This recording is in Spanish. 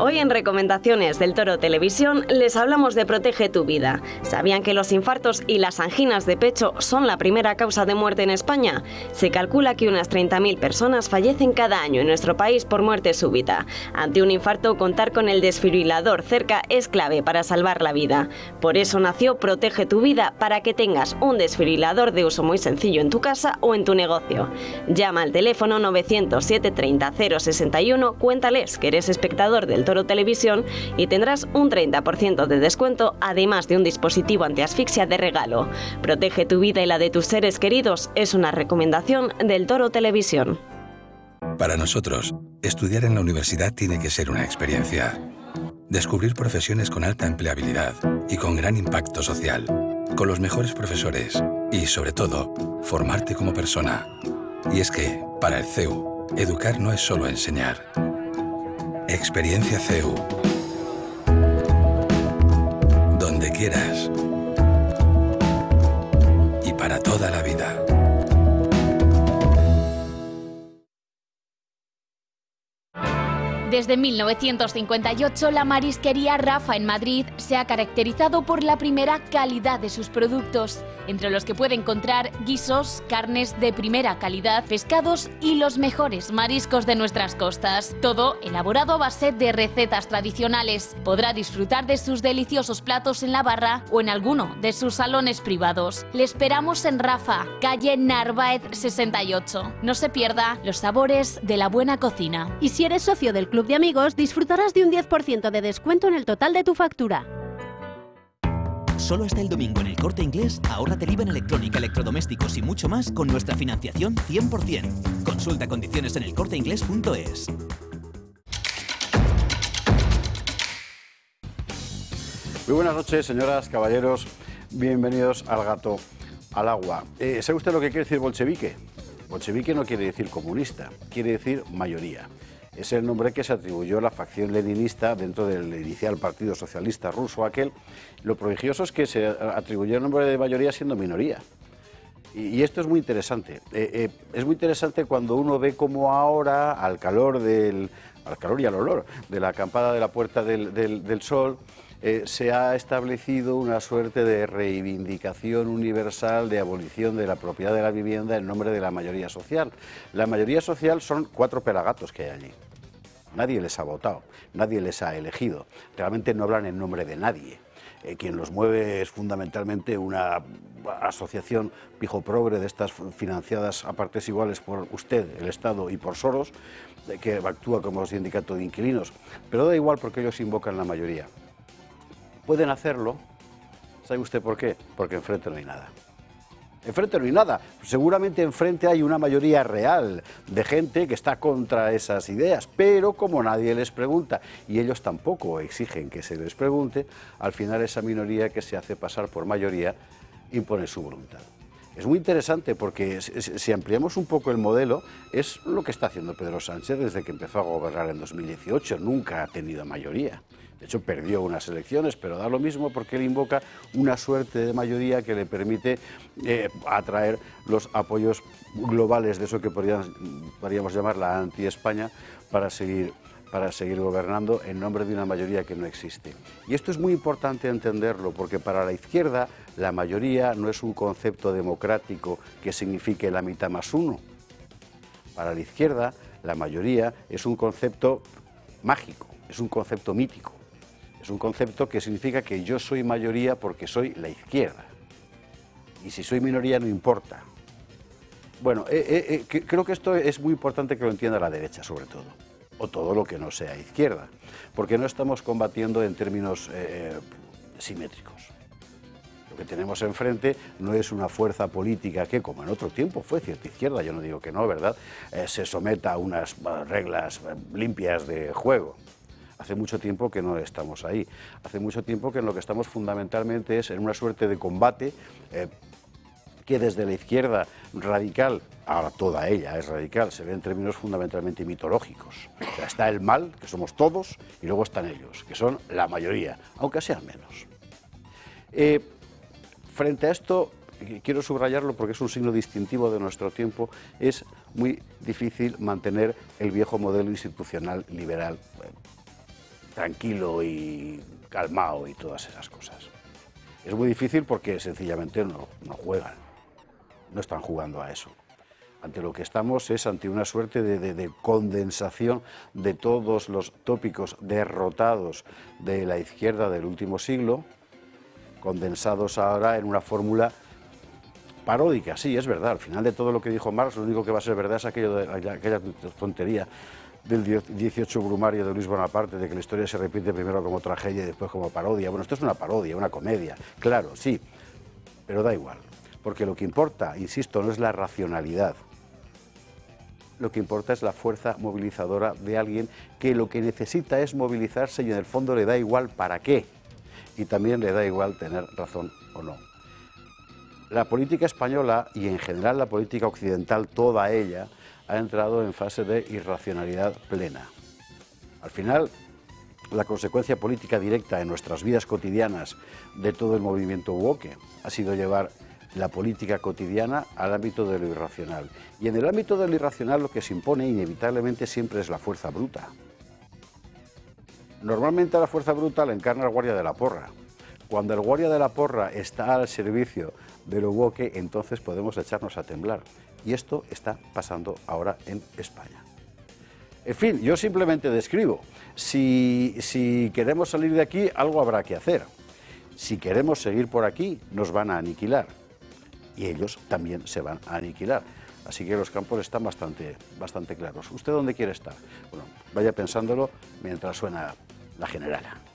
Hoy en Recomendaciones del Toro Televisión les hablamos de Protege tu vida. ¿Sabían que los infartos y las anginas de pecho son la primera causa de muerte en España? Se calcula que unas 30.000 personas fallecen cada año en nuestro país por muerte súbita. Ante un infarto, contar con el desfibrilador cerca es clave para salvar la vida. Por eso nació Protege tu vida, para que tengas un desfibrilador de uso muy sencillo en tu casa o en tu negocio. Llama al teléfono 900-730-061, cuéntales que eres espectador del Toro Televisión y tendrás un 30% de descuento, además de un dispositivo antiasfixia de regalo. Protege tu vida y la de tus seres queridos es una recomendación del Toro Televisión. Para nosotros, estudiar en la universidad tiene que ser una experiencia. Descubrir profesiones con alta empleabilidad y con gran impacto social, con los mejores profesores y, sobre todo, formarte como persona. Y es que, para el CEU, educar no es solo enseñar. Experiencia CEU. Donde quieras. Y para toda la vida. Desde 1958, la marisquería Rafa en Madrid se ha caracterizado por la primera calidad de sus productos, entre los que puede encontrar guisos, carnes de primera calidad, pescados y los mejores mariscos de nuestras costas. Todo elaborado a base de recetas tradicionales. Podrá disfrutar de sus deliciosos platos en la barra o en alguno de sus salones privados. Le esperamos en Rafa, calle Narváez 68. No se pierda los sabores de la buena cocina. Y si eres socio del Club de Amigos, disfrutarás de un 10% de descuento en el total de tu factura. Solo hasta el domingo en El Corte Inglés, ahórrate el IVA en electrónica, electrodomésticos y mucho más con nuestra financiación 100%. Consulta condiciones en elcorteinglés.es. Muy buenas noches, señoras, caballeros. Bienvenidos al Gato al Agua. ¿Sabe usted lo que quiere decir bolchevique? Bolchevique no quiere decir comunista, quiere decir mayoría. Es el nombre que se atribuyó a la facción leninista dentro del inicial Partido Socialista Ruso aquel. Lo prodigioso es que se atribuyó el nombre de mayoría siendo minoría. Y esto es muy interesante. Es muy interesante cuando uno ve cómo ahora, al calor y al olor de la acampada de la Puerta del Sol, se ha establecido una suerte de reivindicación universal de abolición de la propiedad de la vivienda en nombre de la mayoría social. La mayoría social son 4 pelagatos que hay allí. Nadie les ha votado, nadie les ha elegido. Realmente no hablan en nombre de nadie. Quien los mueve es fundamentalmente una asociación pijo-progre de estas financiadas a partes iguales por usted, el Estado y por Soros, que actúa como sindicato de inquilinos. Pero da igual porque ellos invocan la mayoría. Pueden hacerlo, ¿sabe usted por qué? Porque enfrente no hay nada. Enfrente no hay nada. Seguramente enfrente hay una mayoría real de gente que está contra esas ideas, pero como nadie les pregunta y ellos tampoco exigen que se les pregunte, al final esa minoría que se hace pasar por mayoría impone su voluntad. Es muy interesante porque si ampliamos un poco el modelo, es lo que está haciendo Pedro Sánchez desde que empezó a gobernar en 2018. Nunca ha tenido mayoría. De hecho, perdió unas elecciones, pero da lo mismo porque él invoca una suerte de mayoría que le permite atraer los apoyos globales de eso que podríamos llamar la anti-España para seguir gobernando en nombre de una mayoría que no existe. Y esto es muy importante entenderlo porque para la izquierda la mayoría no es un concepto democrático que signifique la mitad más uno. Para la izquierda la mayoría es un concepto mágico, es un concepto mítico. Es un concepto que significa que yo soy mayoría porque soy la izquierda. Y si soy minoría no importa. Bueno, creo que esto es muy importante que lo entienda la derecha, sobre todo. O todo lo que no sea izquierda. Porque no estamos combatiendo en términos simétricos. Lo que tenemos enfrente no es una fuerza política que, como en otro tiempo fue cierta izquierda, yo no digo que no, ¿verdad?, se someta a unas reglas limpias de juego. Hace mucho tiempo que no estamos ahí. Hace mucho tiempo que en lo que estamos fundamentalmente es en una suerte de combate que desde la izquierda radical, ahora toda ella es radical, se ve en términos fundamentalmente mitológicos. O sea, está el mal, que somos todos, y luego están ellos, que son la mayoría, aunque sean menos. Frente a esto, quiero subrayarlo porque es un signo distintivo de nuestro tiempo, es muy difícil mantener el viejo modelo institucional liberal tranquilo y calmado y todas esas cosas. Es muy difícil porque sencillamente no juegan, no están jugando a eso. Ante lo que estamos es ante una suerte de condensación de todos los tópicos derrotados de la izquierda del último siglo, condensados ahora en una fórmula paródica. Sí, es verdad, al final de todo lo que dijo Marx, lo único que va a ser verdad es aquella tontería del 18 Brumario de Luis Bonaparte, de que la historia se repite primero como tragedia y después como parodia. Bueno, esto es una parodia, una comedia, claro, sí, pero da igual, porque lo que importa, insisto, no es la racionalidad, lo que importa es la fuerza movilizadora de alguien que lo que necesita es movilizarse y en el fondo le da igual para qué, y también le da igual tener razón o no. La política española y en general la política occidental, toda ella, ha entrado en fase de irracionalidad plena. Al final, la consecuencia política directa en nuestras vidas cotidianas de todo el movimiento woke ha sido llevar la política cotidiana al ámbito de lo irracional. Y en el ámbito de lo irracional lo que se impone inevitablemente siempre es la fuerza bruta. Normalmente la fuerza bruta la encarna el guardia de la porra. Cuando el guardia de la porra está al servicio de lo woke, entonces podemos echarnos a temblar. Y esto está pasando ahora en España. En fin, yo simplemente describo. Si queremos salir de aquí, algo habrá que hacer. Si queremos seguir por aquí, nos van a aniquilar. Y ellos también se van a aniquilar. Así que los campos están bastante claros. ¿Usted dónde quiere estar? Bueno, vaya pensándolo mientras suena la generala.